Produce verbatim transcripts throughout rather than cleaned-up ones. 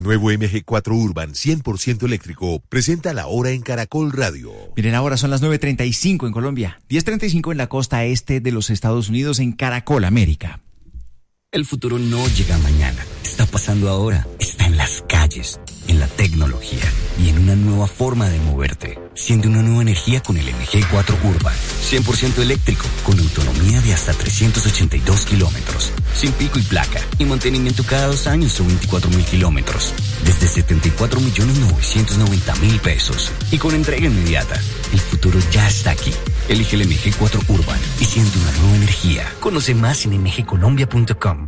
Nuevo M G cuatro Urban cien por ciento eléctrico presenta la hora en Caracol Radio. Miren, ahora son las nueve treinta y cinco en Colombia, diez treinta y cinco en la costa este de los Estados Unidos en Caracol, América. El futuro no llega mañana, está pasando ahora, está en las calles, en la tecnología y en una nueva forma de moverte. Siente una nueva energía con el M G cuatro Urban, cien por ciento eléctrico, con autonomía de hasta trescientos ochenta y dos kilómetros, sin pico y placa, y mantenimiento cada dos años o veinticuatro mil kilómetros, desde setenta y cuatro millones novecientos noventa mil pesos, y con entrega inmediata. El futuro ya está aquí. Elige el M G cuatro Urban y siente una nueva energía. Conoce más en m g colombia punto com.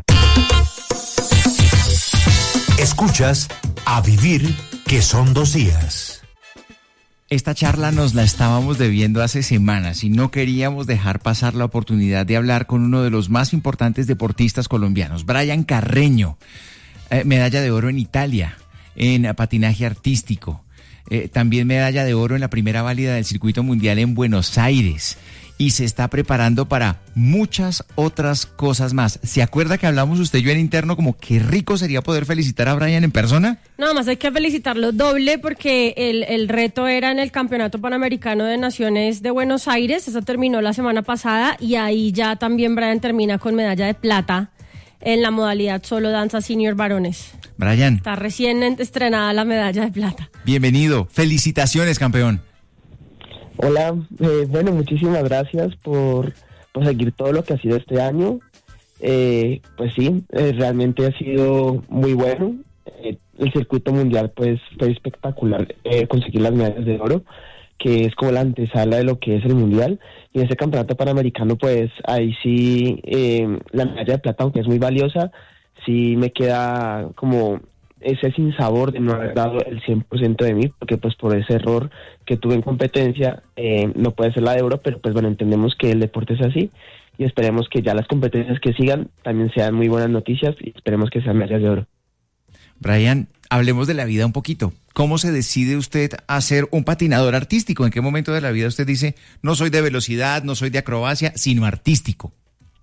Escuchas A Vivir, que son dos días. Esta charla nos la estábamos debiendo hace semanas y no queríamos dejar pasar la oportunidad de hablar con uno de los más importantes deportistas colombianos, Brian Carreño, eh, medalla de oro en Italia, en patinaje artístico, eh, también medalla de oro en la primera válida del circuito mundial en Buenos Aires. Y se está preparando para muchas otras cosas más. ¿Se acuerda que hablamos usted y yo en interno como qué rico sería poder felicitar a Brian en persona? Nada más hay que felicitarlo doble porque el, el reto era en el Campeonato Panamericano de Naciones de Buenos Aires. Eso terminó la semana pasada y ahí ya también Brian termina con medalla de plata en la modalidad solo danza senior varones. Brian. Está recién estrenada la medalla de plata. Bienvenido. Felicitaciones, campeón. Hola, eh, bueno, muchísimas gracias por, por seguir todo lo que ha sido este año. Eh, pues sí, eh, realmente ha sido muy bueno. Eh, el circuito mundial pues fue espectacular, eh, conseguir las medallas de oro, que es como la antesala de lo que es el mundial. Y en ese campeonato panamericano pues ahí sí, eh, la medalla de plata, aunque es muy valiosa, sí me queda como ese sinsabor de no haber dado el cien por ciento de mí, porque pues por ese error que tuve en competencia, eh, no puede ser la de oro, pero pues bueno, entendemos que el deporte es así y esperemos que ya las competencias que sigan también sean muy buenas noticias y esperemos que sean medallas de oro. Brian, hablemos de la vida un poquito. ¿Cómo se decide usted a ser un patinador artístico? ¿En qué momento de la vida usted dice, no soy de velocidad, no soy de acrobacia, sino artístico?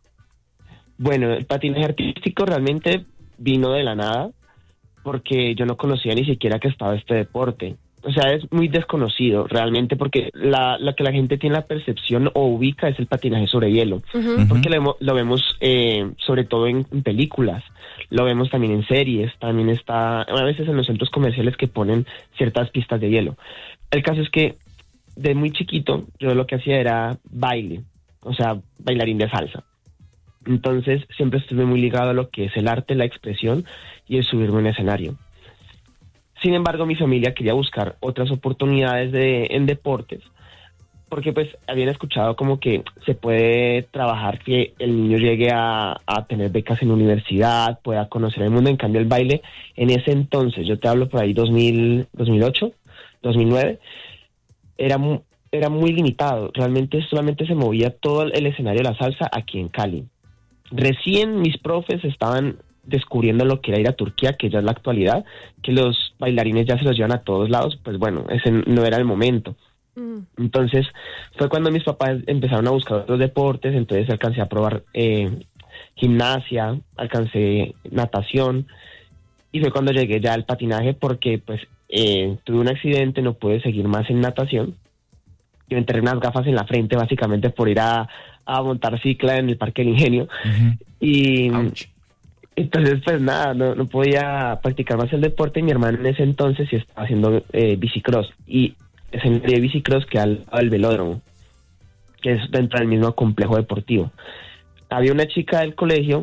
Bueno, el patinaje artístico realmente vino de la nada, porque yo no conocía ni siquiera que estaba este deporte. O sea, es muy desconocido realmente, porque la, la que la gente tiene la percepción o ubica es el patinaje sobre hielo, uh-huh. porque lo, lo vemos eh, sobre todo en, en películas, lo vemos también en series, también está a veces en los centros comerciales que ponen ciertas pistas de hielo. El caso es que de muy chiquito yo lo que hacía era baile, o sea, bailarín de salsa. Entonces siempre estuve muy ligado a lo que es el arte, la expresión y el subirme en escenario. Sin embargo, mi familia quería buscar otras oportunidades de, en deportes, porque pues habían escuchado como que se puede trabajar que el niño llegue a, a tener becas en universidad, pueda conocer el mundo. En cambio el baile en ese entonces, yo te hablo por ahí dos mil, dos mil ocho, dos mil nueve, era muy, era muy limitado. Realmente solamente se movía todo el escenario de la salsa aquí en Cali. Recién mis profes estaban descubriendo lo que era ir a Turquía, que ya es la actualidad, que los bailarines ya se los llevan a todos lados, pues bueno, ese no era el momento. Mm. Entonces fue cuando mis papás empezaron a buscar otros deportes, entonces alcancé a probar eh, gimnasia, alcancé natación, y fue cuando llegué ya al patinaje, porque pues eh, tuve un accidente, no pude seguir más en natación, yo enterré unas gafas en la frente básicamente por ir a, a montar cicla en el Parque del Ingenio, uh-huh. y Ouch. Entonces pues nada, no, no podía practicar más el deporte, y mi hermano en ese entonces sí estaba haciendo eh, bicicross, y ese de bicicross que al lado del velódromo, que es dentro del mismo complejo deportivo. Había una chica del colegio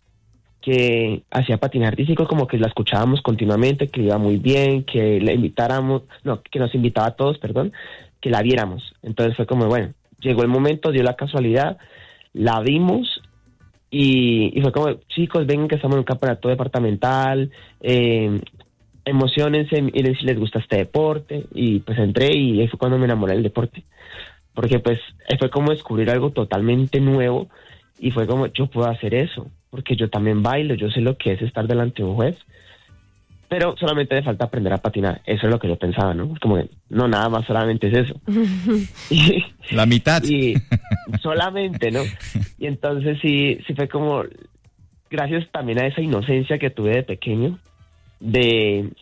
que hacía patinaje artístico, como que la escuchábamos continuamente, que iba muy bien, que la invitáramos, no, que nos invitaba a todos, perdón, que la viéramos. Entonces fue como, bueno, llegó el momento, dio la casualidad, la vimos y, y fue como, chicos, vengan que estamos en un campeonato departamental, eh, emociónense, miren si les gusta este deporte. Y pues entré y ahí fue cuando me enamoré del deporte, porque pues fue como descubrir algo totalmente nuevo y fue como, yo puedo hacer eso, porque yo también bailo, yo sé lo que es estar delante de un juez, pero solamente me falta aprender a patinar. Eso es lo que yo pensaba, ¿no? Como que no, nada más, solamente es eso. y, La mitad. Y solamente, ¿no? Y entonces sí, sí fue como, gracias también a esa inocencia que tuve de pequeño, de